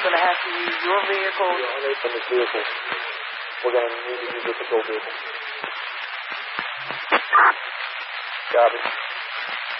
going to have to use your vehicle. Yeah, only from this vehicle. We're going to need to use your patrol vehicle. Copy.